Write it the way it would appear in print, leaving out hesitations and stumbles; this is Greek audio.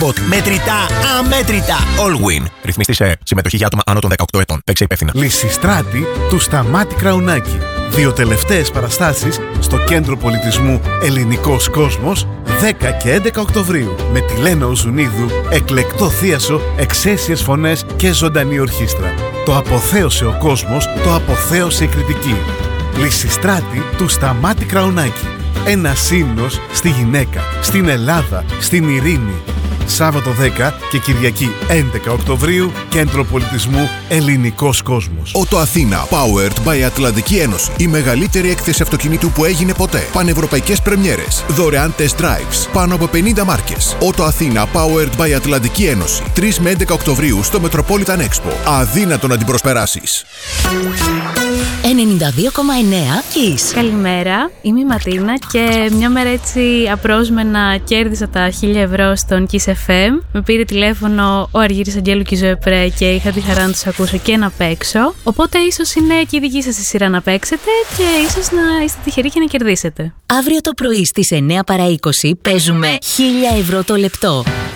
jackpot μετρητά αμέτρητα. Allwin. Ρυθμιστή σε συμμετοχή για άτομα άνω των 18 ετών. Παίξε υπεύθυνα. Λυσιστράτη του Σταμάτη Κραουνάκη. 2 τελευταίες παραστάσεις στο Κέντρο Πολιτισμού Ελληνικός Κόσμος 10 και 11 Οκτωβρίου με τη Λένα Οζουνίδου, εκλεκτό θίασο, εξαίσιες φωνές και ζωντανή ορχήστρα. Το αποθέωσε ο κόσμος, το αποθέωσε η κριτική. Λυσιστράτη του Σταμάτη Κραουνάκη. Ένα ύμνος στη γυναίκα, στην Ελλάδα, στην ειρήνη. Σάββατο 10 και Κυριακή 11 Οκτωβρίου, Κέντρο Πολιτισμού Ελληνικός Κόσμος. Ότο Αθήνα, powered by Ατλαντική Ένωση. Η μεγαλύτερη έκθεση αυτοκινήτου που έγινε ποτέ. Πανευρωπαϊκές πρεμιέρες. Δωρεάν test drives. Πάνω από 50 μάρκες. Ότο Αθήνα, powered by Ατλαντική Ένωση. 3 με 11 Οκτωβρίου στο Metropolitan Expo. Αδύνατο να την προσπεράσεις. 92,9 Kiss. Καλημέρα, είμαι η Ματίνα και μια μέρα έτσι απρόσμενα κέρδισα τα 1.000 ευρώ στον Kiss FM. Με πήρε τηλέφωνο ο Αργύρης Αγγέλου και η Ζωεπρέ και είχα τη χαρά να τους ακούσω και να παίξω. Οπότε ίσως είναι και η δική σας η σειρά να παίξετε και ίσως να είστε τυχεροί και να κερδίσετε. Αύριο το πρωί στις 9 παρά 20 παίζουμε 1.000 ευρώ το λεπτό.